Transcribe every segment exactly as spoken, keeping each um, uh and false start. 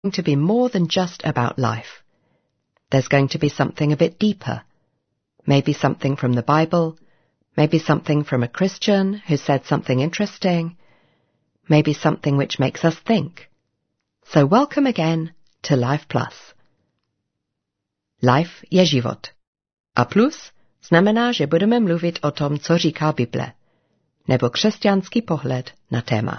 going to be more than just about life. There's going to be something a bit deeper. Maybe something from the Bible, maybe something from a Christian who said something interesting, maybe something which makes us think. So welcome again to Life Plus. Life je život. A plus znamená, že budeme mluvit o tom, co říká Bible, nebo křesťanský pohled na téma.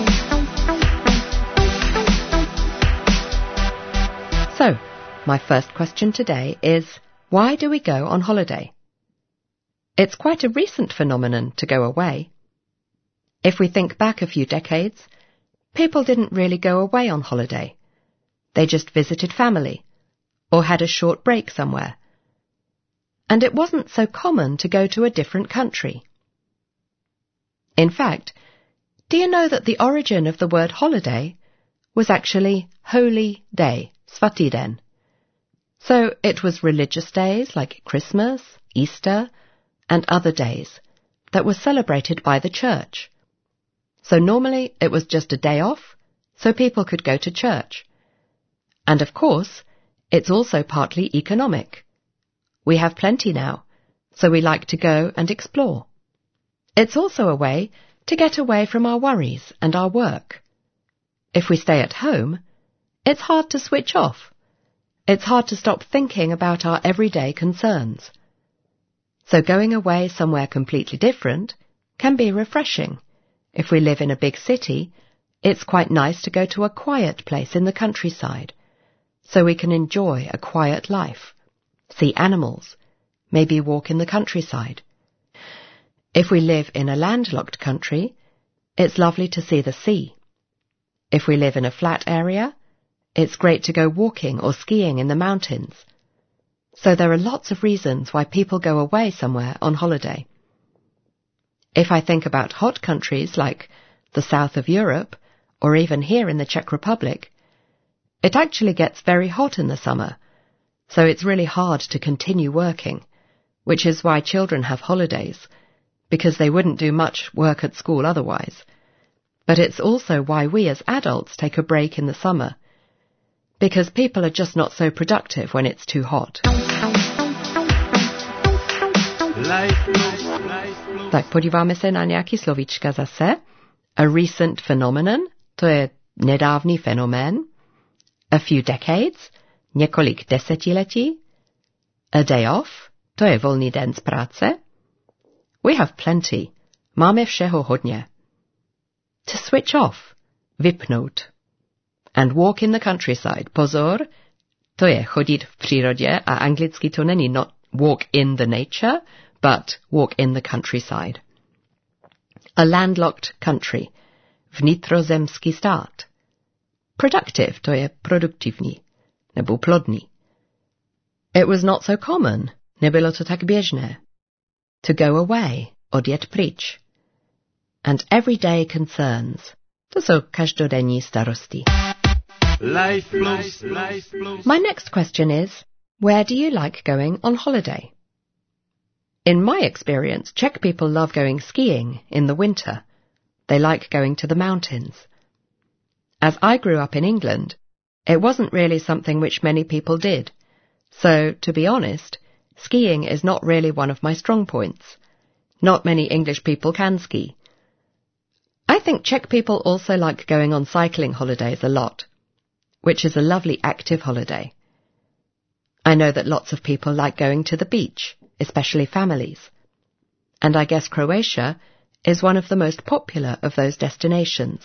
So, my first question today is, why do we go on holiday? It's quite a recent phenomenon to go away. If we think back a few decades, people didn't really go away on holiday. They just visited family, or had a short break somewhere. And it wasn't so common to go to a different country. In fact, do you know that the origin of the word holiday was actually holy day, svatý den? So it was religious days like Christmas, Easter, and other days that were celebrated by the church. So normally it was just a day off, so people could go to church. And of course, it's also partly economic. We have plenty now, so we like to go and explore. It's also a way to get away from our worries and our work. If we stay at home, it's hard to switch off. It's hard to stop thinking about our everyday concerns. So going away somewhere completely different can be refreshing. If we live in a big city, it's quite nice to go to a quiet place in the countryside, so we can enjoy a quiet life, see animals, maybe walk in the countryside. If we live in a landlocked country, it's lovely to see the sea. If we live in a flat area, it's great to go walking or skiing in the mountains. So there are lots of reasons why people go away somewhere on holiday. If I think about hot countries like the south of Europe, or even here in the Czech Republic, it actually gets very hot in the summer, so it's really hard to continue working, which is why children have holidays, because they wouldn't do much work at school otherwise. But it's also why we as adults take a break in the summer, because people are just not so productive when it's too hot. Tak podíváme se na nějaký slovíčka zase. A recent phenomenon, to je nedávný fenomén. A few decades, několik desetiletí. A day off, to je volný den z práce. We have plenty, máme všeho hodně. To switch off, vypnout. And walk in the countryside, pozor, to je chodit v přírodě a anglicky to není not walk in the nature, but walk in the countryside. A landlocked country, vnitrozemský stát. Productive, to je produktivní, nebo plodný. It was not so common, nebylo to tak běžné. To go away, odjet pryč. And everyday concerns, to jsou každodenní starosti. Life Plus, Life Plus. My next question is, where do you like going on holiday? In my experience, Czech people love going skiing in the winter. They like going to the mountains. As I grew up in England, it wasn't really something which many people did. So, to be honest, skiing is not really one of my strong points. Not many English people can ski. I think Czech people also like going on cycling holidays a lot, which is a lovely active holiday. I know that lots of people like going to the beach, especially families. And I guess Croatia is one of the most popular of those destinations.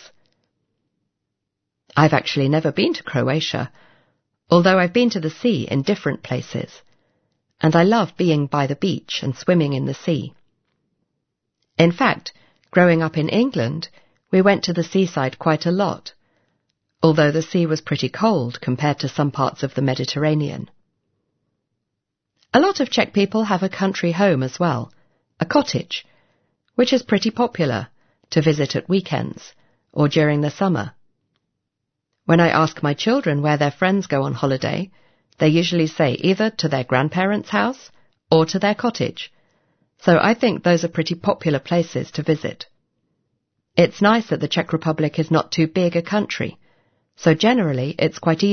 I've actually never been to Croatia, although I've been to the sea in different places, and I love being by the beach and swimming in the sea. In fact, growing up in England, we went to the seaside quite a lot, although the sea was pretty cold compared to some parts of the Mediterranean. A lot of Czech people have a country home as well, a cottage, which is pretty popular to visit at weekends or during the summer. When I ask my children where their friends go on holiday, they usually say either to their grandparents' house or to their cottage. So I think those are pretty popular places to visit. It's nice that the Czech Republic is not too big a country, so generally it's quite easy